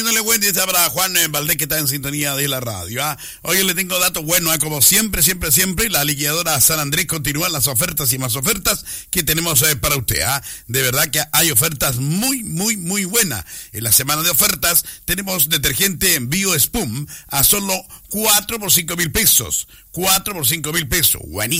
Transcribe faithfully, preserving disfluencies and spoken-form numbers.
diciéndole buen día para Juan Valdés, que está en sintonía de la radio. ¿ah? Hoy le tengo datos buenos, ¿eh? Como siempre, siempre, siempre. La liquidadora San Andrés continúan las ofertas y más ofertas que tenemos eh, para usted. ¿ah? De verdad que hay ofertas muy, muy, muy buenas. En la semana de ofertas tenemos detergente BioSpum a solo cuatro por cinco mil pesos. cuatro por cinco mil pesos. Buenísimo.